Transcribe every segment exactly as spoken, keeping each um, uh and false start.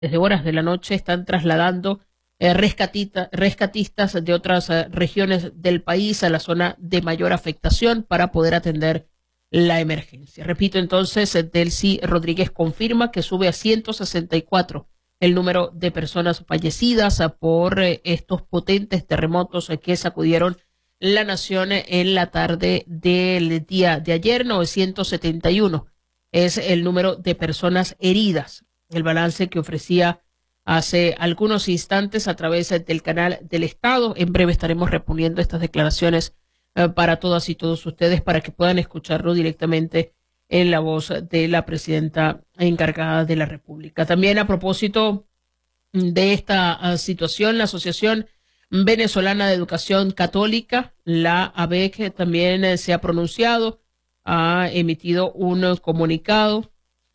desde horas de la noche están trasladando eh, rescatita, rescatistas de otras eh, regiones del país a la zona de mayor afectación para poder atender la emergencia. Repito entonces, Delcy Rodríguez confirma que sube a ciento sesenta y cuatro el número de personas fallecidas por eh, estos potentes terremotos eh, que sacudieron la nación en la tarde del día de ayer. Novecientos setenta y uno es el número de personas heridas. El balance que ofrecía hace algunos instantes a través del canal del Estado. En breve estaremos reponiendo estas declaraciones eh, para todas y todos ustedes para que puedan escucharlo directamente en la voz de la presidenta encargada de la República. También a propósito de esta uh, situación, la Asociación Venezolana de Educación Católica, la A B E C, también eh, se ha pronunciado, ha emitido un uh, comunicado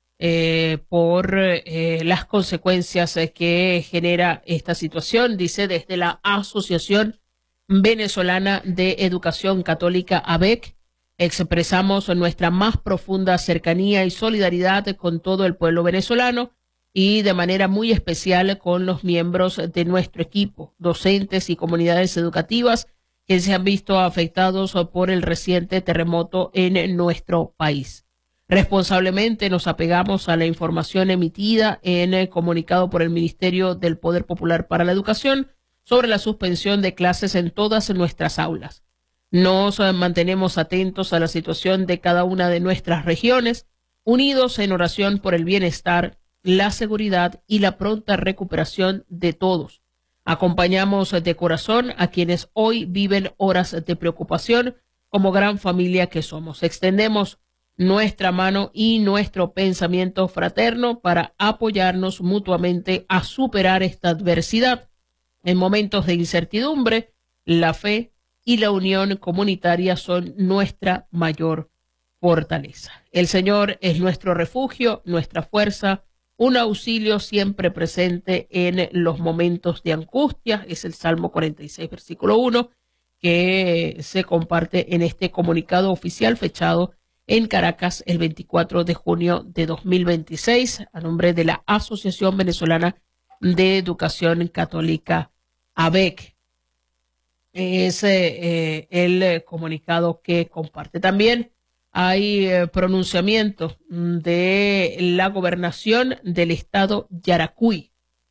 eh, por eh, las consecuencias eh, que genera esta situación. Dice, desde la Asociación Venezolana de Educación Católica, A B E C, expresamos nuestra más profunda cercanía y solidaridad con todo el pueblo venezolano y de manera muy especial con los miembros de nuestro equipo, docentes y comunidades educativas que se han visto afectados por el reciente terremoto en nuestro país. Responsablemente nos apegamos a la información emitida en el comunicado por el Ministerio del Poder Popular para la Educación sobre la suspensión de clases en todas nuestras aulas. Nos mantenemos atentos a la situación de cada una de nuestras regiones, unidos en oración por el bienestar, la seguridad y la pronta recuperación de todos. Acompañamos de corazón a quienes hoy viven horas de preocupación como gran familia que somos. Extendemos nuestra mano y nuestro pensamiento fraterno para apoyarnos mutuamente a superar esta adversidad. En momentos de incertidumbre, la fe y la unión comunitaria son nuestra mayor fortaleza. El Señor es nuestro refugio, nuestra fuerza, un auxilio siempre presente en los momentos de angustia. Es el Salmo cuarenta y seis, versículo uno, que se comparte en este comunicado oficial fechado en Caracas el veinticuatro de junio de dos mil veintiséis, a nombre de la Asociación Venezolana de Educación Católica, A B E C. Es eh, el eh, comunicado que comparte. También hay eh, pronunciamiento de la gobernación del estado Yaracuy,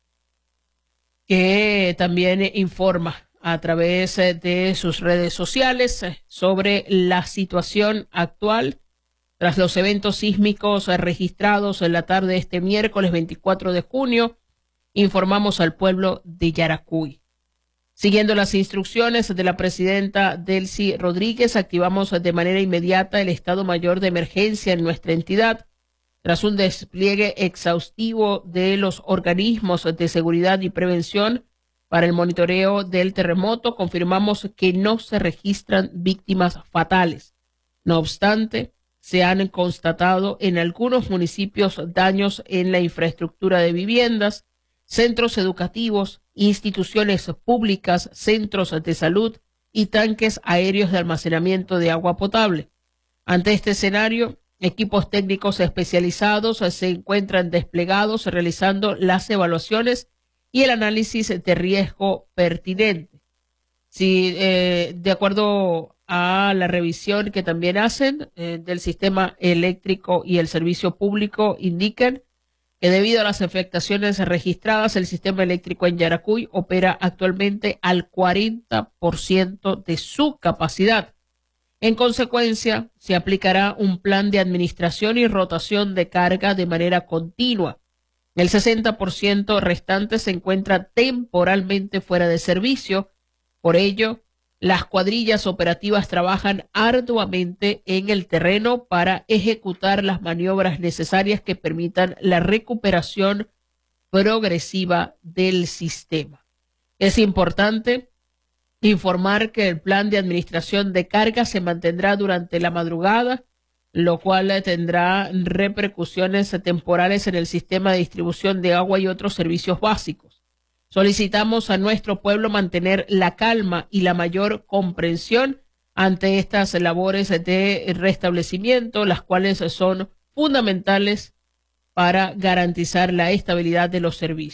que también informa a través de sus redes sociales sobre la situación actual tras los eventos sísmicos registrados en la tarde de este miércoles veinticuatro de junio. Informamos al pueblo de Yaracuy. Siguiendo las instrucciones de la presidenta Delcy Rodríguez, activamos de manera inmediata el estado mayor de emergencia en nuestra entidad. Tras un despliegue exhaustivo de los organismos de seguridad y prevención para el monitoreo del terremoto, confirmamos que no se registran víctimas fatales. No obstante, se han constatado en algunos municipios daños en la infraestructura de viviendas, centros educativos, instituciones públicas, centros de salud y tanques aéreos de almacenamiento de agua potable. Ante este escenario, equipos técnicos especializados se encuentran desplegados realizando las evaluaciones y el análisis de riesgo pertinente. Si, eh, de acuerdo a la revisión que también hacen eh, del sistema eléctrico y el servicio público, indican que debido a las afectaciones registradas, el sistema eléctrico en Yaracuy opera actualmente al cuarenta por ciento de su capacidad. En consecuencia, se aplicará un plan de administración y rotación de carga de manera continua. El sesenta por ciento restante se encuentra temporalmente fuera de servicio. Por ello, las cuadrillas operativas trabajan arduamente en el terreno para ejecutar las maniobras necesarias que permitan la recuperación progresiva del sistema. Es importante informar que el plan de administración de carga se mantendrá durante la madrugada, lo cual tendrá repercusiones temporales en el sistema de distribución de agua y otros servicios básicos. Solicitamos a nuestro pueblo mantener la calma y la mayor comprensión ante estas labores de restablecimiento, las cuales son fundamentales para garantizar la estabilidad de los servicios.